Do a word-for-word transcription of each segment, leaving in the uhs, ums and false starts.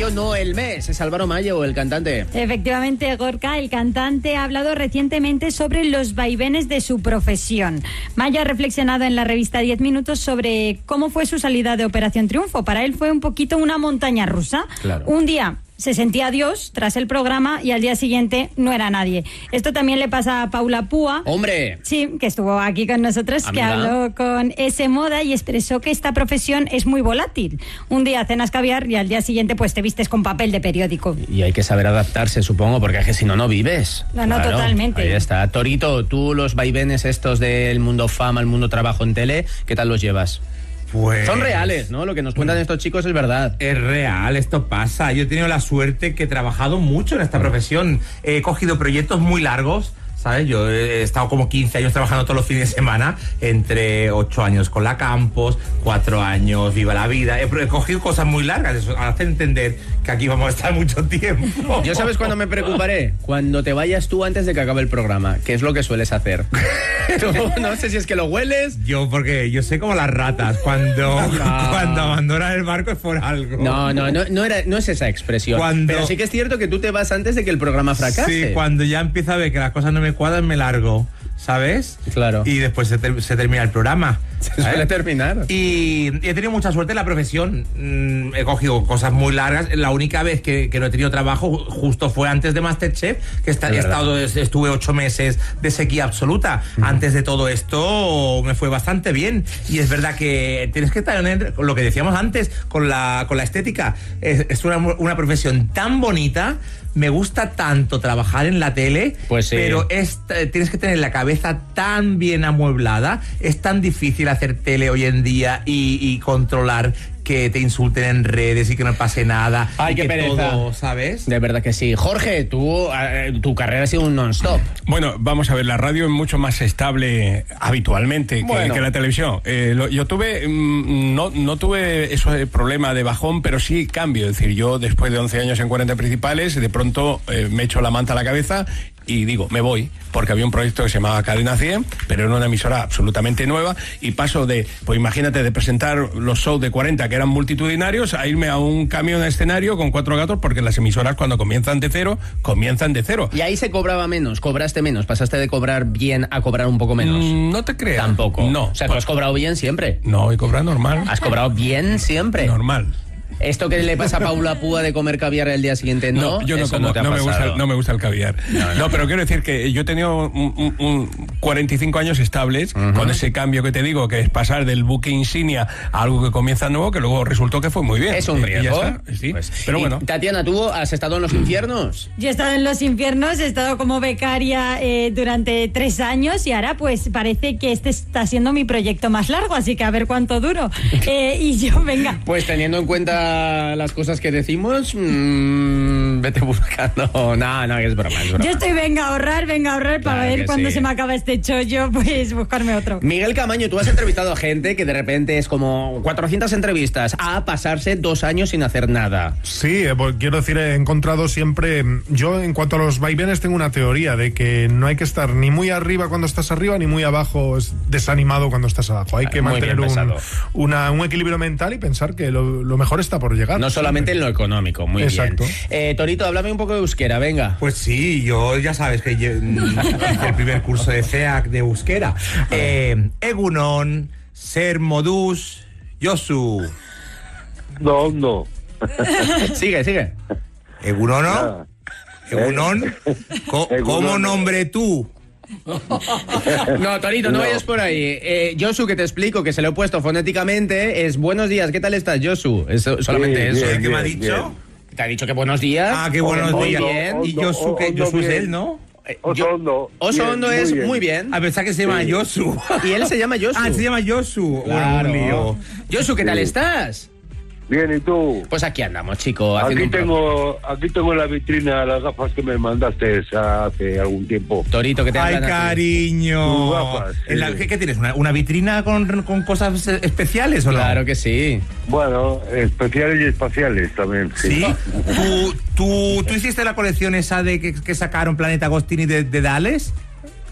Mayo, no el mes, es Álvaro Mayo, el cantante. Efectivamente, Gorka, el cantante, ha hablado recientemente sobre los vaivenes de su profesión. Mayo ha reflexionado en la revista diez minutos sobre cómo fue su salida de Operación Triunfo. Para él fue un poquito una montaña rusa. Claro. Un día se sentía Dios tras el programa y al día siguiente no era nadie. Esto también le pasa a Paula Púa. ¡Hombre! Sí, que estuvo aquí con nosotros, Amiga. que habló con S Moda y expresó que esta profesión es muy volátil. Un día cenas caviar y al día siguiente pues te vistes con papel de periódico. Y hay que saber adaptarse, supongo, porque es que si no, no vives. No, no, totalmente. Ahí está. Torito, tú los vaivenes estos del mundo fama, el mundo trabajo en tele, ¿qué tal los llevas? Pues... Son reales, ¿no? Lo que nos cuentan estos chicos es verdad. Es real, esto pasa. Yo he tenido la suerte que he trabajado mucho en esta profesión. He cogido proyectos muy largos, ¿sabes? Yo he estado como quince años trabajando todos los fines de semana, entre ocho años con la Campos, cuatro años Viva la Vida. He, he cogido cosas muy largas, eso hace entender que aquí vamos a estar mucho tiempo. ¿Yo sabes cuándo me preocuparé? Cuando te vayas tú antes de que acabe el programa, que es lo que sueles hacer. No, no sé si es que lo hueles. Yo, porque yo sé como las ratas, cuando, No. cuando abandonan el barco es por algo. No, no, no, no, era, no es esa expresión. Cuando- Pero sí que es cierto que tú te vas antes de que el programa fracase. Sí, cuando ya empiezo a ver que las cosas no me cuadran, me largo, ¿sabes? Claro. Y después se, ter- se termina el programa. Se suele ¿sabes? terminar. Y, y he tenido mucha suerte en la profesión. Mm, he cogido cosas muy largas. La única vez que, que no he tenido trabajo justo fue antes de MasterChef, que está, he Es verdad. estado, estuve ocho meses de sequía absoluta. Antes de todo esto me fue bastante bien. Y es verdad que tienes que tener, lo que decíamos antes, con la, con la estética. Es, es una, una profesión tan bonita. Me gusta tanto trabajar en la tele, Pues sí. pero es, eh, tienes que tener la cabeza tan bien amueblada. Es tan difícil hacer tele hoy en día y, y controlar que te insulten en redes y que no pase nada. Ay, y qué que pereza. todo, ¿sabes? De verdad que sí. Jorge, tú, eh, tu carrera ha sido un non-stop. Bueno, vamos a ver, la radio es mucho más estable habitualmente que, Bueno. que la televisión. Eh, lo- yo tuve, mm, no, no tuve ese problema de bajón, pero sí cambio. Es decir, yo después de once años en cuarenta principales, de pronto eh, me echo la manta a la cabeza y digo, me voy, porque había un proyecto que se llamaba Cadena cien, pero era una emisora absolutamente nueva, y paso de, pues imagínate, de presentar los shows de cuarenta que eran multitudinarios, a irme a un camión de escenario con cuatro gatos, porque las emisoras cuando comienzan de cero, comienzan de cero. Y ahí se cobraba menos, cobraste menos, pasaste de cobrar bien a cobrar un poco menos. Mm, no te creas. Tampoco. No. O sea, tú has cobrado bien siempre. No, y cobrar normal. Has cobrado bien siempre. Normal. Esto que le pasa a Paula Púa de comer caviar el día siguiente, no, yo no eso como, no te ha no me gusta, pasado. el- no me gusta el caviar. No, No, no. pero quiero decir que yo he tenido un, un- un cuarenta y cinco años estables, Ujú. con ese cambio que te digo, que es pasar del buque insignia a algo que comienza nuevo, que luego resultó que fue muy bien. Es un Y- y ya riesgo. está, sí. Pues, pero y, bueno. Tatiana, ¿tú has estado en los infiernos? Yo he estado en los infiernos, he estado como becaria eh, durante tres años y ahora pues parece que este está siendo mi proyecto más largo, así que a ver cuánto duro. Eh, y yo, venga, Pues teniendo en cuenta las cosas que decimos, mmm, vete buscando. No, no, es broma, es broma. yo estoy venga a ahorrar, venga a ahorrar para Claro ver que cuándo sí. se me acaba este chollo, pues buscarme otro. Miguel Camaño, tú has entrevistado a gente que de repente es como cuatrocientas entrevistas a pasarse dos años sin hacer nada. Sí, eh, pues, quiero decir, he encontrado siempre... Yo, en cuanto a los vaivenes, tengo una teoría de que no hay que estar ni muy arriba cuando estás arriba, ni muy abajo, es desanimado cuando estás abajo. Hay Claro, que muy mantener bien un, pensado. una- un equilibrio mental y pensar que lo, lo mejor está por llegar. No solamente en lo económico, muy Exacto. bien. Eh, Torito, háblame un poco de euskera, venga. Pues sí, yo ya sabes que yo, mm, hice el primer curso de C E A C de euskera. Eh, Egunon, Ser Modus, Josu. No, no. Sigue, sigue. Egunon, ¿no? Nada. Egunon, Co- Egunon. ¿cómo nombre tú? No, Torito, no, No. vayas por ahí. Eh, Josu, que te explico, que se lo he puesto fonéticamente, es buenos días, ¿qué tal estás, Josu? Es solamente Sí, eso. bien, ¿Qué me ha bien, dicho? bien. Te ha dicho que buenos días. Ah, qué buenos Muy días. bien. Y Josu, que Ondo Josu es bien. él, ¿no? Eh, Oso yo- Hondo. Oso Bien, Hondo muy es bien. muy bien. A pesar que se llama Sí. Josu. Y él se llama Josu. Ah, se llama Josu. Claro. Un lío. Josu, ¿qué tal Sí. estás? Bien, ¿y tú? Pues aquí andamos, chico. haciendo Aquí un pro- tengo, aquí tengo en la vitrina las gafas que me mandaste hace algún tiempo. Torito, que te Ay, hablan a ti. cariño. Tus gafas, En la- sí. ¿qué, qué tienes? ¿Una, una vitrina con, con cosas especiales o no? Claro que sí. Bueno, especiales y espaciales también. ¿Sí? ¿Tú, tú, tú hiciste la colección esa de que, que sacaron Planeta Agostini de, de Dales?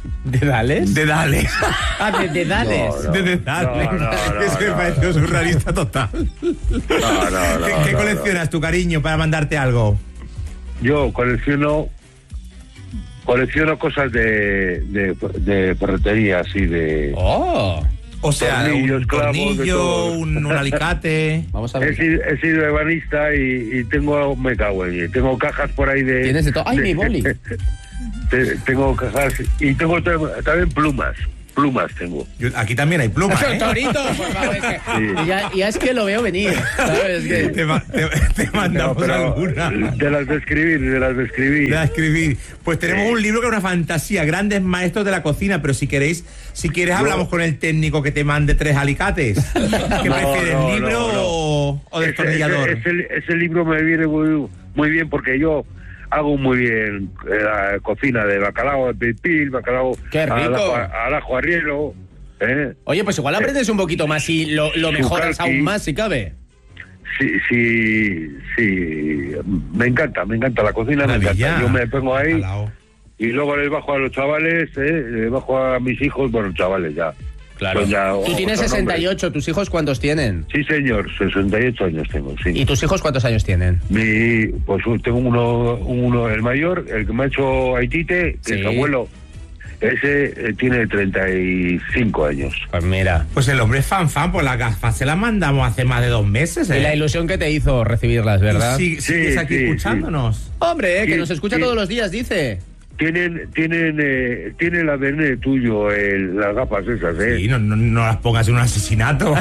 ¿Dedales? De Dales. Ah, de dedales. No, no. De Dales. No, no, no, que se me no, pareció no. surrealista total. No, no, no, ¿Qué, qué no, coleccionas, tu cariño, para mandarte algo? Yo colecciono colecciono cosas de, de, de ferretería, así de... Oh. O sea, Tornillos, un clavos, de tornillo, todo. un, un alicate. Vamos a He ver. sido, he sido ebanista y, y tengo, me cago en, tengo cajas por ahí de... Tienes de todo. ¡Ay, de- mi boli! te- tengo cajas y tengo tam- también plumas, plumas tengo. Yo- aquí también hay plumas, ¿eh? Torito, por favor. Es que, Sí. ya, ya es que lo veo venir. ¿Sabes? Que- Te, ma- te- te mandamos No, pero alguna. de las de escribir, de las de escribir. De escribir. Pues tenemos un libro que es una fantasía, grandes maestros de la cocina, pero si queréis, si quieres No. hablamos con el técnico que te mande tres alicates. ¿Qué No, prefieres, no, libro no, no. o, o destornillador? Ese, ese- ese libro me viene muy, muy bien porque yo hago muy bien eh, la cocina de bacalao de pipil, bacalao ¡Qué al rico! ajo, al ajo arriero, ¿eh? Oye, pues igual aprendes un poquito más y lo, lo mejoras Sukaki. aún más si cabe. Sí, sí, sí, me encanta, me encanta la cocina, me Maravilla. encanta. Yo me pongo ahí Alao. y luego les bajo a los chavales, ¿eh? Les bajo a mis hijos, bueno, chavales ya. Claro. Pues ya, Tú tienes otros sesenta y nombres. ocho, ¿tus hijos cuántos tienen? Sí, señor, sesenta y ocho años tengo, sí. ¿Y tus hijos cuántos años tienen? Mi, pues tengo uno, uno, el mayor, el que me ha hecho Haitite, que Sí. es abuelo, ese eh, tiene treinta y cinco años. Pues mira. Pues el hombre es fan fan, pues las gafas se las mandamos hace más de dos meses, ¿eh? Y la ilusión que te hizo recibirlas, ¿verdad? Sí, sigues Sí, aquí sí, escuchándonos. Hombre, eh, que Sí, nos escucha sí. todos los días, dice. Tienen, tienen, eh, tiene el A D N tuyo, el, las gafas esas, ¿eh? Sí, no, no, no las pongas en un asesinato.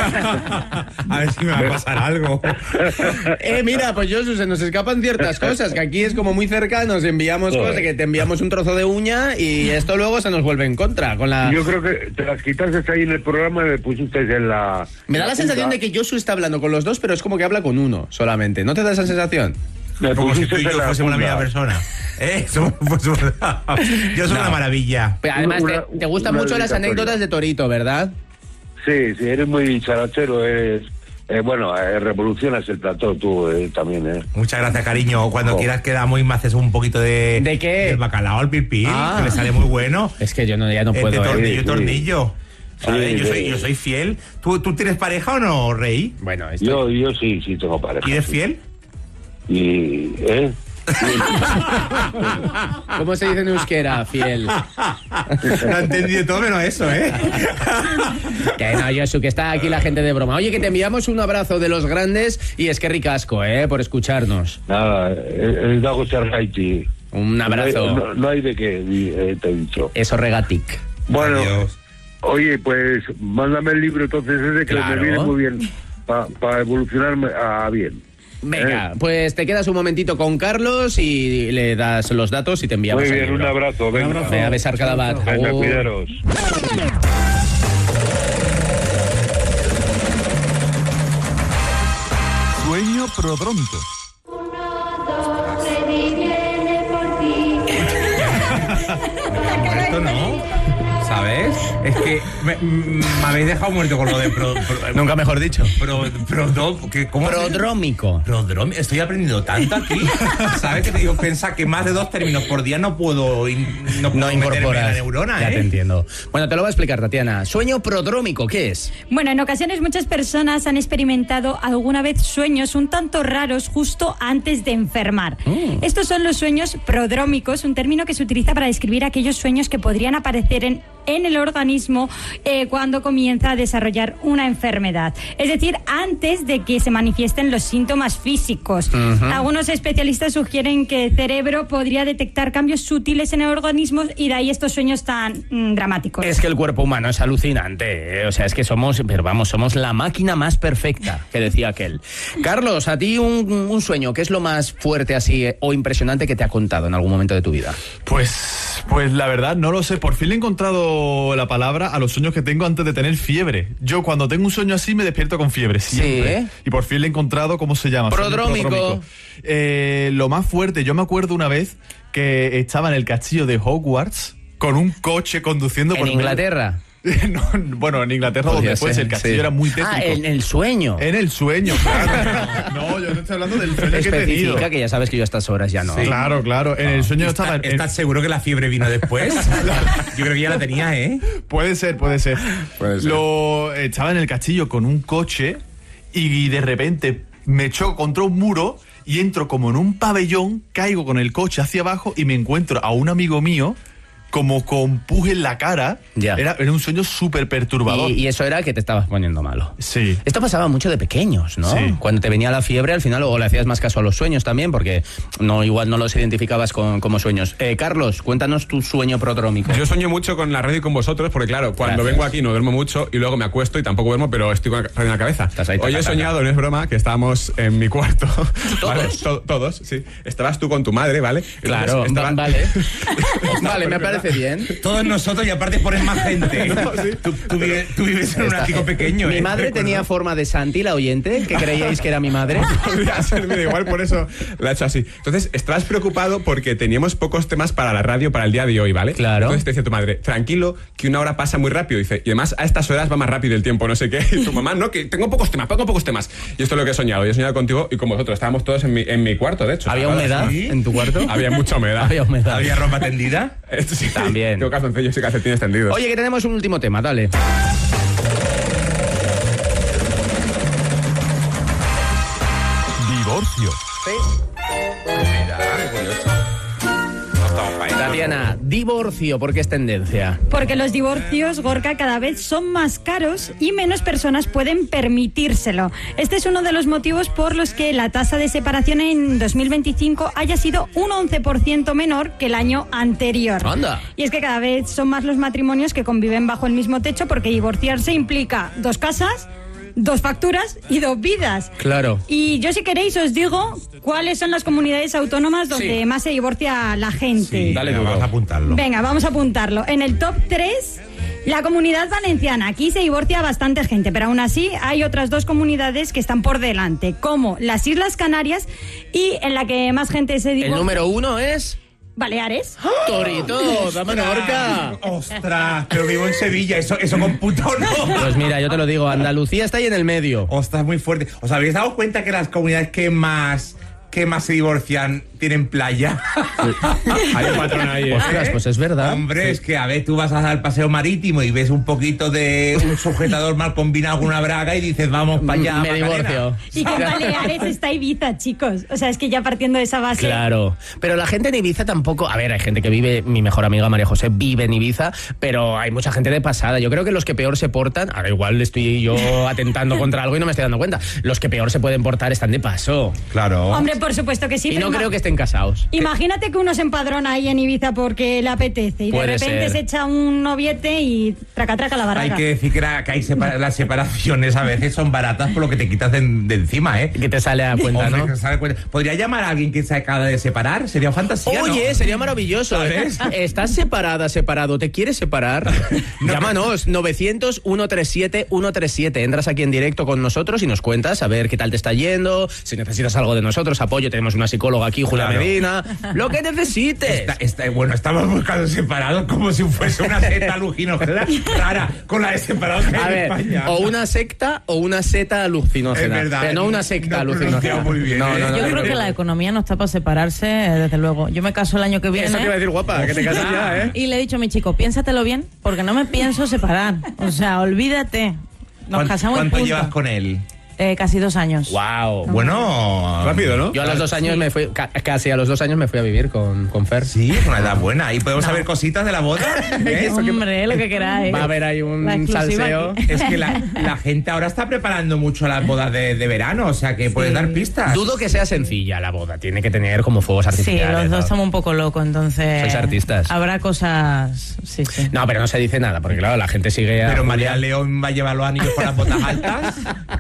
A ver si me va a pasar algo. Eh, mira, pues yo, se nos escapan ciertas cosas, que aquí es como muy cerca, nos enviamos Joder. cosas, que te enviamos un trozo de uña y esto luego se nos vuelve en contra. Con la... Yo creo que te las quitaste ahí en el programa y me pusiste en la... Me da la sensación de que Josu está hablando con los dos, pero es como que habla con uno solamente. ¿No te da esa sensación? Me Como si pusiste tú y yo en la fuésemos la funda. misma persona. ¿Eh? Somos- pues, yo soy No. una maravilla. Pero además, Una- te, te gustan una mucho las dedicatoria. anécdotas de Torito, ¿verdad? Sí, sí, eres muy charachero, eres... eh, bueno, eh, revolucionas el plató tú eh, también, ¿eh? Muchas gracias, cariño. Cuando Oh. quieras quedamos y me haces un poquito de... ¿De qué? Del bacalao al pipí, Ah. que le sale muy bueno. Es que yo no, ya no Eh, puedo. de ¿eh? tornillo, sí. tornillo. ¿Sabes? Sí, yo, soy, sí. yo soy fiel. ¿Tú, ¿Tú tienes pareja o no, Rey? Bueno, esto... Yo, yo sí, sí tengo pareja. ¿Y eres sí. fiel? Y, ¿eh? ¿Cómo se dice en euskera, fiel? Lo he entendido todo menos eso, ¿eh? Que no, Josu, que está aquí la gente de broma. Oye, que te enviamos un abrazo de los grandes y es que ricasco, ¿eh? Por escucharnos. Nada, el Dago Sergaiti. Un abrazo. No, no, no hay de qué, eh, te he dicho. Eso regatic. Bueno, Adiós. oye, pues mándame el libro entonces ese que Claro. me viene muy bien para evolucionarme a bien. Venga, Eh. pues te quedas un momentito con Carlos y le das los datos y te enviamos Muy el bien, un libro. abrazo. Venga, Ve a besar cada bat. Venga, Agur. cuidaros. Sueño prodrómico. Esto no, ¿sabes? Es que me, me habéis dejado muerto con lo de pro, pro- Nunca mejor dicho. pro- prodó- que- ¿cómo se- Prodrómico. Prodrómico. Estoy aprendiendo tanto aquí. ¿Sabes? Que te digo, pensar que más de dos términos por día no puedo, in- no puedo No meterme en la incorporas. neurona, Ya ¿eh? te entiendo. Bueno, te lo voy a explicar, Tatiana. Sueño prodrómico, ¿qué es? Bueno, en ocasiones muchas personas han experimentado alguna vez sueños un tanto raros justo antes de enfermar. Estos son los sueños prodrómicos, un término que se utiliza para describir aquellos sueños que podrían aparecer en, en el organismo eh, cuando comienza a desarrollar una enfermedad. Es decir, antes de que se manifiesten los síntomas físicos. Algunos especialistas sugieren que el cerebro podría detectar cambios sutiles en el organismo y de ahí estos sueños tan mm, dramáticos. Es que el cuerpo humano es alucinante, ¿eh? O sea, es que somos, pero vamos, somos la máquina más perfecta, que decía aquel. Carlos, a ti un, un sueño, ¿qué es lo más fuerte así eh, o impresionante que te ha contado en algún momento de tu vida? Pues, pues la verdad, no lo sé. Por fin le he encontrado la palabra a los sueños que tengo antes de tener fiebre. Yo cuando tengo un sueño así me despierto con fiebre, siempre. ¿Sí? Y por fin le he encontrado, ¿cómo se llama? Sueño Prodrómico. prodrómico. Eh, lo más fuerte, yo me acuerdo una vez que estaba en el castillo de Hogwarts con un coche conduciendo ¿En por medio- Inglaterra? No, bueno, en Inglaterra Podría donde fuese, ser, el castillo sí. era muy tétrico. Ah, en el sueño. En el sueño, claro. No, yo no estoy hablando del sueño que he tenido. Especifica que ya sabes que yo a estas horas ya no. Sí. Claro, claro. En el sueño estaba... en- ¿Estás seguro que la fiebre vino después? Yo creo que ya la tenía, ¿eh? Puede ser, puede ser. Puede ser. Lo estaba en el castillo con un coche y de repente me choco contra un muro y entro como en un pabellón, caigo con el coche hacia abajo y me encuentro a un amigo mío como con pus en la cara. Ya. Era, era un sueño súper perturbador. Y, y eso era que te estabas poniendo malo. Sí. Esto pasaba mucho de pequeños, ¿no? Sí. Cuando te venía la fiebre, al final, o le hacías más caso a los sueños también, porque no igual no los identificabas con, como sueños. Eh, Carlos, cuéntanos tu sueño prodrómico. Yo sueño mucho con la radio y con vosotros, porque claro, cuando Gracias. vengo aquí no duermo mucho y luego me acuesto y tampoco duermo, pero estoy con la radio en la cabeza. Estás ahí, Hoy he taca, taca. soñado, no es broma, que estábamos en mi cuarto. ¿Vale? ¿Todos? To- todos, sí. Estabas tú con tu madre, ¿vale? Claro, Entonces, estaba- vale. Vale, me parece bien. Todos nosotros y aparte pones más gente. tú, tú vives, tú vives en un Está- ático pequeño. Mi ¿eh? madre Recuerdo. tenía forma de Santi, la oyente, que creíais que era mi madre. Podría ser, mira, igual por eso la he hecho así. Entonces, estabas preocupado porque teníamos pocos temas para la radio para el día de hoy, ¿vale? Claro. Entonces te decía tu madre, tranquilo, que una hora pasa muy rápido. Dice, y además a estas horas va más rápido el tiempo, no sé qué. Y tu mamá, no, que tengo pocos temas, tengo pocos temas. Y esto es lo que he soñado. Yo he soñado contigo y con vosotros. Estábamos todos en mi, en mi cuarto, de hecho. ¿Había ¿Sabes? humedad ¿Sí? en tu cuarto? Había mucha humedad. Había humedad. ¿Había ropa tendida? Esto sí, También. Tengo calzoncillos y calcetines tendidos. Oye, que tenemos un último tema, dale. Divorcio. Tatiana, divorcio, ¿por qué es tendencia? Porque los divorcios, Gorka, cada vez son más caros y menos personas pueden permitírselo. Este es uno de los motivos por los que la tasa de separación en dos mil veinticinco haya sido un once por ciento menor que el año anterior. Anda. Y es que cada vez son más los matrimonios que conviven bajo el mismo techo, porque divorciarse implica dos casas, dos facturas y dos vidas. Claro. Y yo, si queréis, os digo cuáles son las comunidades autónomas donde Sí. más se divorcia la gente. Dale Venga, duro. vamos a apuntarlo. Venga, vamos a apuntarlo. En el top tres, la Comunidad Valenciana. Aquí se divorcia bastante gente, pero aún así hay otras dos comunidades que están por delante, como las Islas Canarias y en la que más gente se divorcia. El número uno es... Baleares. Torito, dame Menorca. Ostras, pero vivo en Sevilla, eso, eso computa o no. Pues mira, yo te lo digo, Andalucía está ahí en el medio. Ostras, muy fuerte. ¿Os habéis dado cuenta que las comunidades que más que más se divorcian tienen playa? Hay un patrón ahí. ¿eh? Ostras, pues es verdad. Hombre, es que a ver, tú vas al paseo marítimo y ves un poquito de un sujetador mal combinado con una braga y dices, vamos para allá. Me Macarena. divorcio. Y que en Baleares está Ibiza, chicos. O sea, es que ya partiendo de esa base... Claro, pero la gente en Ibiza tampoco, a ver, hay gente que vive, mi mejor amiga María José vive en Ibiza, pero hay mucha gente de pasada. Yo creo que los que peor se portan, ahora igual estoy yo atentando contra algo y no me estoy dando cuenta, los que peor se pueden portar están de paso. Claro. Hombre, por supuesto que sí. Y pero no ima- creo que estén casados. Imagínate que uno se empadrona ahí en Ibiza porque le apetece y de Puede repente ser. se echa un noviete y traca traca la Hay baraca. que decir que, la- que hay separa- las separaciones a veces son baratas por lo que te quitas de, de encima, ¿eh? Que te sale a cuenta, Hombre, ¿no? que sale a cuenta. ¿Podría llamar a alguien que se acaba de separar? Sería fantasía, ¿no? Oye, sería maravilloso. ¿Sabes? ¿Estás separada, separado? ¿Te quieres separar? Llámanos, novecientos, ciento treinta y siete, ciento treinta y siete. Entras aquí en directo con nosotros y nos cuentas a ver qué tal te está yendo, si necesitas algo de nosotros, apoyo. Tenemos una psicóloga aquí, Julia Claro. Medina. Lo que necesites. Está- está- bueno, estamos buscando separados como si fuese una seta alucinógena rara con la de separados que A hay en ver, España. o una secta o una seta alucinógena. Es verdad. Pero no una secta No, alucinógena. pronunciado muy bien, no, ¿eh? no, no, Yo no, creo no. que la economía no está para separarse, eh, desde luego. Yo me caso el año que viene. Eso te iba a decir, guapa, que te casas ya, ¿eh? Y le he dicho a mi chico, piénsatelo bien, porque no me pienso separar. O sea, olvídate. Nos ¿Cuán- casamos y ¿Cuánto punto. llevas con él? Eh, casi dos años. Wow. Bueno, Rápido, ¿no? Yo a los dos años me fui, ca- casi a los dos años me fui a vivir con, con Fer. Sí, es una edad buena. Ahí podemos saber cositas de la boda. ¿eh? Hombre, lo que queráis. Va a haber ahí La un exclusiva salseo. aquí. Es que la, la gente ahora está preparando mucho las bodas de, de verano, o sea que puedes dar pistas. Dudo que sea sencilla la boda. Tiene que tener como fuegos Sí, artificiales. los dos ¿no? estamos un poco locos, entonces... Sois artistas. Habrá cosas... Sí, sí. No, pero no se dice nada, porque claro, la gente sigue a Pero Julia. María León va a llevar los anillos con las botas altas. Mm,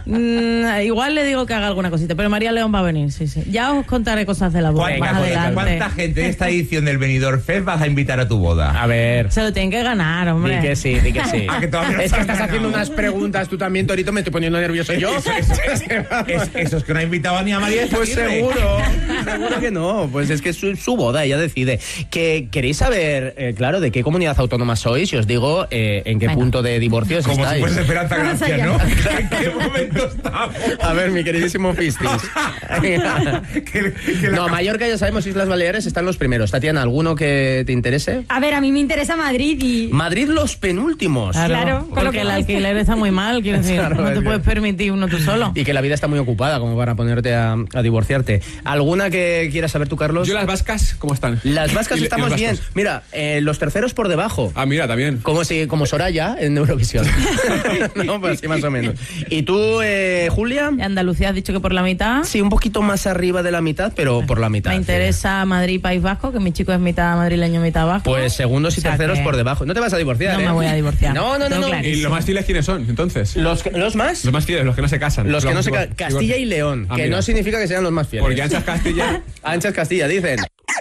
Mm, igual le digo que haga alguna cosita, pero María León va a venir, sí, sí. Ya os contaré cosas de la boda más adelante. ¿Cuánta gente en esta edición del Benidorm Fest vas a invitar a tu boda? A ver. Se lo tienen que ganar, hombre. Di que sí, di que sí. Ah, que todavía no es se que han estás ganado. haciendo unas preguntas tú también, Torito, me estoy poniendo nervioso yo. Eso, eso, es, eso es que no ha invitado ni a María. Pues Aguirre. seguro, seguro que no. Pues es que es su, su boda, ella decide. Que queréis saber, eh, claro, de qué comunidad autónoma sois y os digo eh, en qué Venga. punto de divorcios Como si estáis. fuese Esperanza Vamos Gracia, allá. ¿no? ¿En qué momento estamos? A ver, mi queridísimo Fistis. Que- que la No, Mallorca ya sabemos, Islas Baleares están los primeros. Tatiana, ¿alguno que te interese? A ver, a mí me interesa Madrid y... Madrid los penúltimos. Claro, con lo porque que el cuesta. alquiler está muy mal, quiero decir, Claro, no es te que- puedes permitir uno tú solo. Y que la vida está muy ocupada como para ponerte a, a divorciarte. ¿Alguna que quieras saber tú, Carlos? Yo las vascas, ¿cómo están? Las vascas Y- y estamos los bien. vascos. Mira, eh, los terceros por debajo. Ah, mira, también. Como si, como Soraya en Eurovisión. No, pues sí, más o menos. ¿Y tú, eh, Julia? Andalucía has dicho que por la mitad. Sí, un poquito más arriba de la mitad, pero por la mitad. Me interesa Madrid, País Vasco, que mi chico es mitad madrileño, mitad vasco. Pues segundos y O sea terceros que por debajo. No te vas a divorciar, No ¿eh? me voy a divorciar. No, no, no, Tengo no. clarísimo. ¿Y los más fieles quiénes son, entonces? ¿Los, que- ¿Los más? Los más fieles, los que no se casan. Los que no se divor- ca- Castilla y León, Ah, que mira. no significa que sean los más fieles. Porque Anchas Castilla... Anchas Castilla, dicen.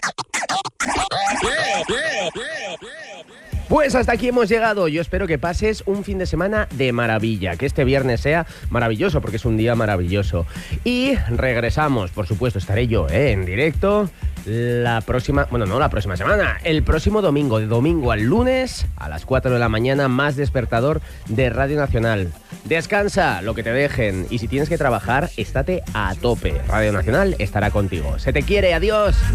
Pues hasta aquí hemos llegado. Yo espero que pases un fin de semana de maravilla, que este viernes sea maravilloso, porque es un día maravilloso. Y regresamos, por supuesto, estaré yo ¿eh? en directo la próxima, bueno, no la próxima semana, el próximo domingo, de domingo al lunes, a las cuatro de la mañana, más despertador de Radio Nacional. Descansa, lo que te dejen, y si tienes que trabajar, estate a tope. Radio Nacional estará contigo. Se te quiere, adiós.